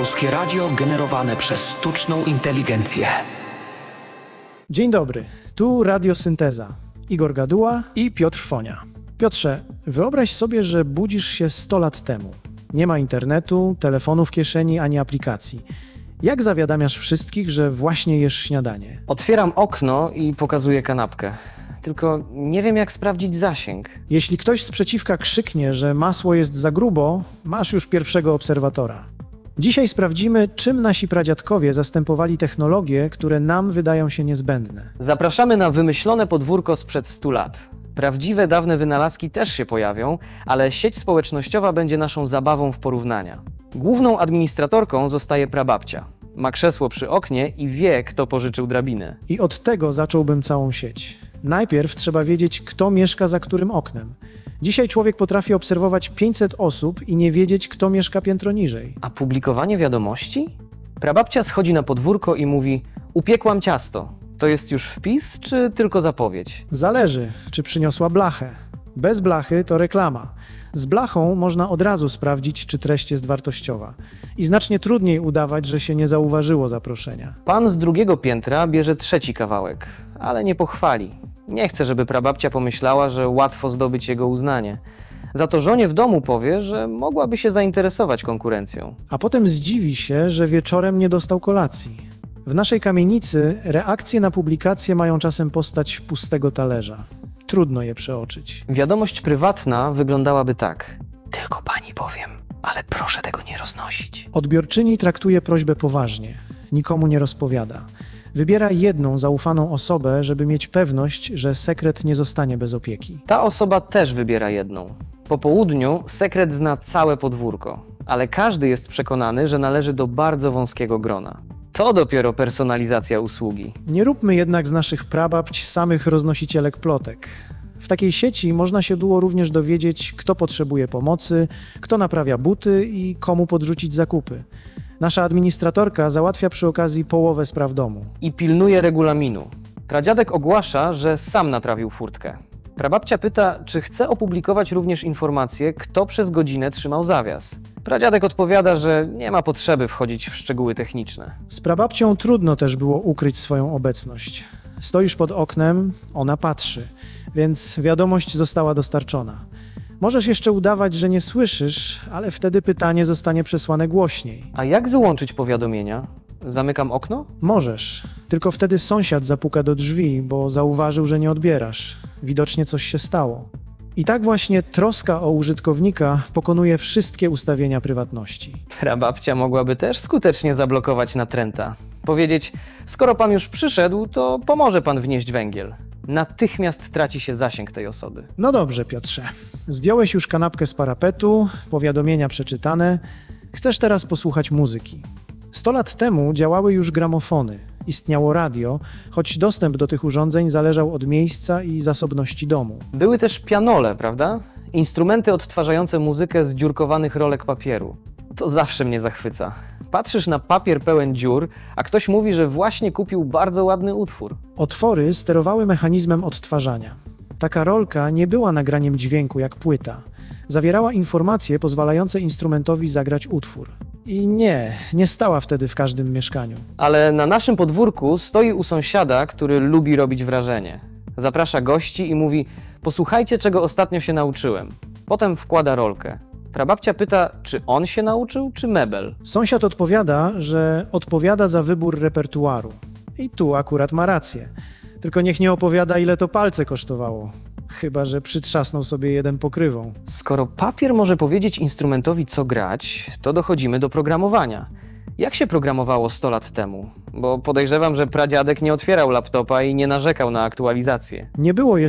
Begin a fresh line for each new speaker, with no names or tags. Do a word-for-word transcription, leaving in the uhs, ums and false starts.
Polskie Radio generowane przez sztuczną inteligencję.
Dzień dobry, tu Radiosynteza. Igor Gaduła i Piotr Fonia. Piotrze, wyobraź sobie, że budzisz się sto lat temu. Nie ma internetu, telefonu w kieszeni ani aplikacji. Jak zawiadamiasz wszystkich, że właśnie jesz śniadanie?
Otwieram okno i pokazuję kanapkę. Tylko nie wiem, jak sprawdzić zasięg.
Jeśli ktoś z przeciwka krzyknie, że masło jest za grubo, masz już pierwszego obserwatora. Dzisiaj sprawdzimy, czym nasi pradziadkowie zastępowali technologie, które nam wydają się niezbędne.
Zapraszamy na wymyślone podwórko sprzed stu lat. Prawdziwe, dawne wynalazki też się pojawią, ale sieć społecznościowa będzie naszą zabawą w porównania. Główną administratorką zostaje prababcia. Ma krzesło przy oknie i wie, kto pożyczył drabinę.
I od tego zacząłbym całą sieć. Najpierw trzeba wiedzieć, kto mieszka za którym oknem. Dzisiaj człowiek potrafi obserwować pięćset osób i nie wiedzieć, kto mieszka piętro niżej.
A publikowanie wiadomości? Prababcia schodzi na podwórko i mówi: upiekłam ciasto. To jest już wpis, czy tylko zapowiedź?
Zależy, czy przyniosła blachę. Bez blachy to reklama. Z blachą można od razu sprawdzić, czy treść jest wartościowa. I znacznie trudniej udawać, że się nie zauważyło zaproszenia.
Pan z drugiego piętra bierze trzeci kawałek, ale nie pochwali. Nie chce, żeby prababcia pomyślała, że łatwo zdobyć jego uznanie. Za to żonie w domu powie, że mogłaby się zainteresować konkurencją.
A potem zdziwi się, że wieczorem nie dostał kolacji. W naszej kamienicy reakcje na publikacje mają czasem postać pustego talerza. Trudno je przeoczyć.
Wiadomość prywatna wyglądałaby tak. Tylko pani powiem, ale proszę tego nie roznosić.
Odbiorczyni traktuje prośbę poważnie. Nikomu nie rozpowiada. Wybiera jedną zaufaną osobę, żeby mieć pewność, że sekret nie zostanie bez opieki.
Ta osoba też wybiera jedną. Po południu sekret zna całe podwórko, ale każdy jest przekonany, że należy do bardzo wąskiego grona. To dopiero personalizacja usługi.
Nie róbmy jednak z naszych prababć samych roznosicielek plotek. W takiej sieci można się było również dowiedzieć, kto potrzebuje pomocy, kto naprawia buty i komu podrzucić zakupy. Nasza administratorka załatwia przy okazji połowę spraw domu.
I pilnuje regulaminu. Pradziadek ogłasza, że sam naprawił furtkę. Prababcia pyta, czy chce opublikować również informację, kto przez godzinę trzymał zawias. Pradziadek odpowiada, że nie ma potrzeby wchodzić w szczegóły techniczne.
Z prababcią trudno też było ukryć swoją obecność. Stoisz pod oknem, ona patrzy, więc wiadomość została dostarczona. Możesz jeszcze udawać, że nie słyszysz, ale wtedy pytanie zostanie przesłane głośniej.
A jak wyłączyć powiadomienia? Zamykam okno?
Możesz, tylko wtedy sąsiad zapuka do drzwi, bo zauważył, że nie odbierasz. Widocznie coś się stało. I tak właśnie troska o użytkownika pokonuje wszystkie ustawienia prywatności.
Prababcia mogłaby też skutecznie zablokować natręta. Powiedzieć: skoro pan już przyszedł, to pomoże pan wnieść węgiel. Natychmiast traci się zasięg tej osoby.
No dobrze, Piotrze. Zdjąłeś już kanapkę z parapetu, powiadomienia przeczytane. Chcesz teraz posłuchać muzyki. Sto lat temu działały już gramofony. Istniało radio, choć dostęp do tych urządzeń zależał od miejsca i zasobności domu.
Były też pianole, prawda? Instrumenty odtwarzające muzykę z dziurkowanych rolek papieru. To zawsze mnie zachwyca. Patrzysz na papier pełen dziur, a ktoś mówi, że właśnie kupił bardzo ładny utwór.
Otwory sterowały mechanizmem odtwarzania. Taka rolka nie była nagraniem dźwięku jak płyta. Zawierała informacje pozwalające instrumentowi zagrać utwór. I nie, nie stała wtedy w każdym mieszkaniu.
Ale na naszym podwórku stoi u sąsiada, który lubi robić wrażenie. Zaprasza gości i mówi: posłuchajcie, czego ostatnio się nauczyłem. Potem wkłada rolkę. Prababcia pyta, czy on się nauczył, czy mebel.
Sąsiad odpowiada, że odpowiada za wybór repertuaru. I tu akurat ma rację. Tylko niech nie opowiada, ile to palce kosztowało. Chyba że przytrzasnął sobie jeden pokrywą.
Skoro papier może powiedzieć instrumentowi, co grać, to dochodzimy do programowania. Jak się programowało sto lat temu? Bo podejrzewam, że pradziadek nie otwierał laptopa i nie narzekał na aktualizację.
Nie było jeszcze